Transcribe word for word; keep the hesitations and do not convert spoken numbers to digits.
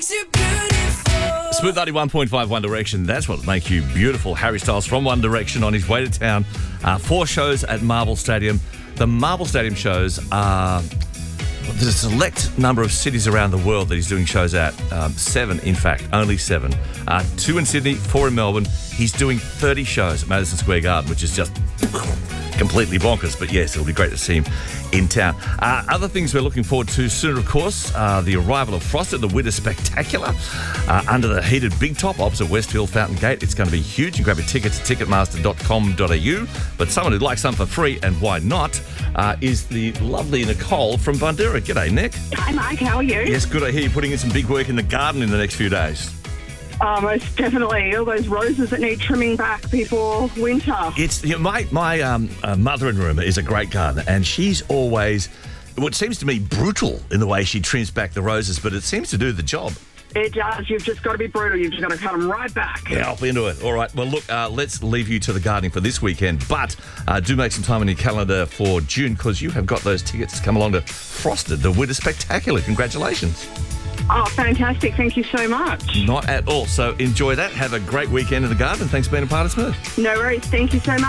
makes you beautiful. Smooth ninety-one point five One Direction. That's what makes you beautiful. Harry Styles from One Direction on his way to town. Uh, four shows at Marvel Stadium. The Marvel Stadium shows are... There's a select number of cities around the world that he's doing shows at. Um, seven, in fact, only seven. Uh, two in Sydney, four in Melbourne. He's doing thirty shows at Madison Square Garden, which is just completely bonkers. But yes, it'll be great to see him in town. Uh, other things we're looking forward to soon, of course, uh, the arrival of Frost at the Winter Spectacular uh, under the heated Big Top opposite Westfield Fountain Gate. It's going to be huge. You can grab a ticket to ticketmaster dot com dot a u. But someone who'd like some for free, and why not, uh, is the lovely Nicole from Bundoora. G'day, Nick. Hi, Mike. How are you? Yes, good. I hear you're putting in some big work in the garden in the next few days. Oh, most definitely. All those roses that need trimming back before winter. It's you know, my my um, uh, mother-in-law is a great gardener, and she's always, what seems to me, brutal in the way she trims back the roses, but it seems to do the job. It does. You've just got to be brutal. You've just got to cut them right back. Yeah, I'll be into it. All right. Well, look, uh, let's leave you to the gardening for this weekend, but uh, do make some time on your calendar for June because you have got those tickets to come along to Frosted, the Winter Spectacular. Congratulations. Oh, fantastic. Thank you so much. Not at all. So enjoy that. Have a great weekend in the garden. Thanks for being a part of Smooth. No worries. Thank you so much.